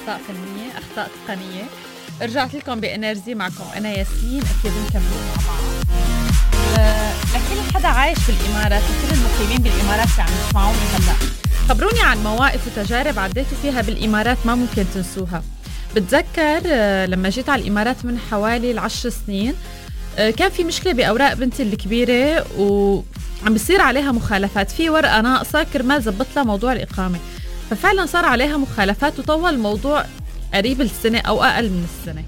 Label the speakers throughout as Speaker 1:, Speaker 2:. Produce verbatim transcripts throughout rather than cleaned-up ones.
Speaker 1: أخطاء فنية، أخطاء تقنية. رجعت لكم بإنرجي معكم أنا ياسمين، أكيد نكمل مع بعض. أه لكل حدا عايش بالإمارات وكل المقيمين بالإمارات اللي عم يسمعوني هلأ، خبروني عن مواقف وتجارب عديتوا فيها بالإمارات ما ممكن تنسوها. بتذكر أه لما جيت على الإمارات من حوالي العشر سنين، أه كان في مشكلة بأوراق بنتي الكبيرة وعم بيصير عليها مخالفات، في ورقة ناقصة كرمال زبط لها موضوع الإقامة، ففعلا صار عليها مخالفات وطول الموضوع قريب السنة أو أقل من السنة.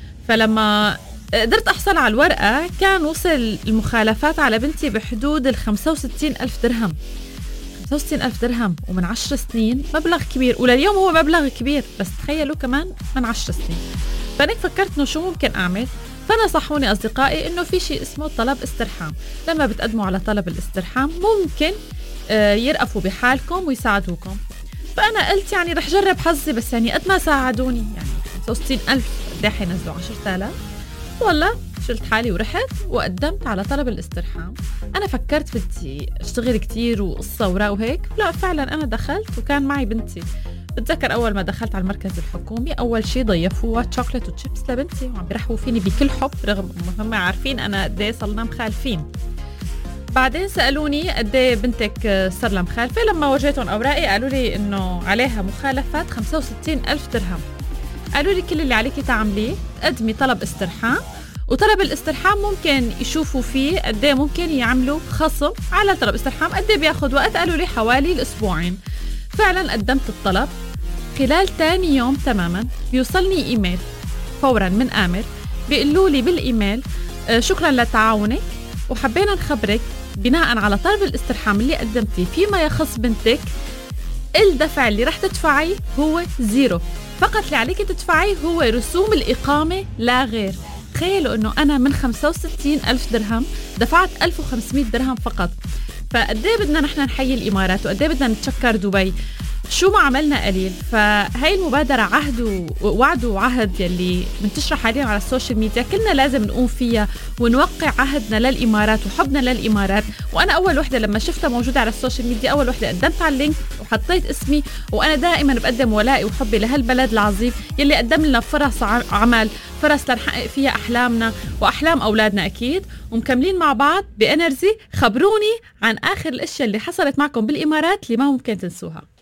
Speaker 1: فلما قدرت أحصل على الورقة كان وصل المخالفات على بنتي بحدود الخمسة وستين ألف درهم. خمسة وستين ألف درهم ومن عشر سنين مبلغ كبير، ولليوم هو مبلغ كبير، بس تخيلوا كمان من عشر سنين. فأنا فكرت إنه شو ممكن أعمل، فنصحوني أصدقائي إنه في شيء اسمه طلب استرحام. لما بتقدموا على طلب الاسترحام ممكن يرأفوا بحالكم ويساعدوكم. فأنا قلت يعني رح جرب حظي، بس يعني قد ما ساعدوني يعني خمسة وستين ألف قد حينزلوا عشرة آلاف. والله شلت حالي ورحت وقدمت على طلب الاسترحام. أنا فكرت بدي أشتغل كتير وقصة وراء وهيك، لا فعلا أنا دخلت وكان معي بنتي. بتذكر أول ما دخلت على المركز الحكومي أول شيء ضيفوها شوكولات وتشيبس لبنتي، وعم بيرحبوا فيني بكل حب رغم هم عارفين أنا قد ايه صرنا مخالفين. بعدين سألوني قد ايه بنتك صار لها مخالفة. لما وجيتهم أوراقي قالوا لي إنه عليها مخالفات خمسة وستين ألف درهم. قالوا لي كل اللي عليكي تعمليه تقدمي طلب استرحام، وطلب الاسترحام ممكن يشوفوا فيه قد ايه ممكن يعملوا خصم على طلب استرحام، قد ايه بياخد وقت. قالوا لي حوالي الأسبوعين. فعلا قدمت الطلب. خلال تاني يوم تماما بيوصلني إيميل فورا من آمر بيقولوا لي بالإيميل آه شكرا لتعاونك، وحبينا نخبرك بناء على طلب الاسترحام اللي قدمتيه فيما يخص بنتك، الدفع اللي رح تدفعيه هو زيرو، فقط اللي عليك تدفعيه هو رسوم الإقامة لا غير. تخيلوا انه انا من خمسة وستين ألف درهم دفعت ألف وخمسمية درهم فقط. فقد ايه بدنا نحن نحيي الإمارات وقد ايه بدنا نتشكر دبي، شو ما عملنا قليل. فهاي المبادرة عهد ووعد وعهد يلي منتشرة حاليا على السوشيال ميديا، كلنا لازم نقوم فيها ونوقع عهدنا للإمارات وحبنا للإمارات. وأنا أول وحدة لما شفتها موجودة على السوشيال ميديا أول وحدة قدمت على اللينك وحطيت اسمي، وأنا دائما بقدم ولائي وحبي لهالبلد العظيم يلي قدم لنا فرص عمل، فرص لنحقق فيها أحلامنا وأحلام أولادنا أكيد. ومكملين مع بعض بإنرجي. خبروني عن آخر الأشياء اللي حصلت معكم بالإمارات اللي ما ممكن تنسوها.